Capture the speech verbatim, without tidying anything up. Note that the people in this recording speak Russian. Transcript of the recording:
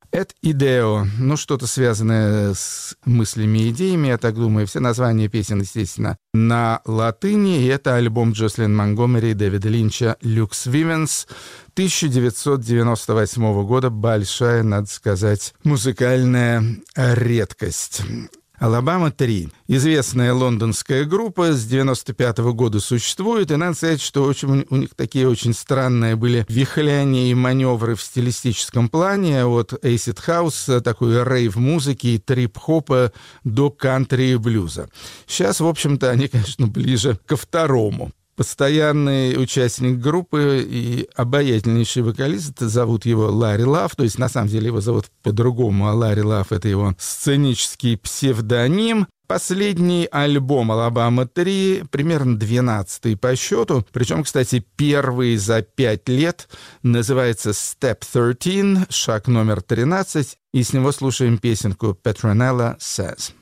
Et ideo, ну, что-то связанное с мыслями и идеями, я так думаю. Все названия песен, естественно, на латыни. И это альбом Джослин Монгомери и Дэвида Линча «Люкс Вивенс» тысяча девятьсот девяносто восьмого года. Большая, надо сказать, музыкальная редкость. «Алабама три». Известная лондонская группа, с девяносто пятого года существует, и надо сказать, что очень, у них такие очень странные были вихляния и маневры в стилистическом плане, от acid house, такой рейв-музыки и трип-хопа до кантри и блюза. Сейчас, в общем-то, они, конечно, ближе ко второму. Постоянный участник группы и обаятельнейший вокалист, зовут его Ларри Лав, то есть на самом деле его зовут по-другому, а Ларри Лав — это его сценический псевдоним. Последний альбом «Алабама три», примерно двенадцатый по счету, причем, кстати, первый за пять лет, называется «Step тринадцать», шаг номер тринадцать, и с него слушаем песенку «Petronella Says».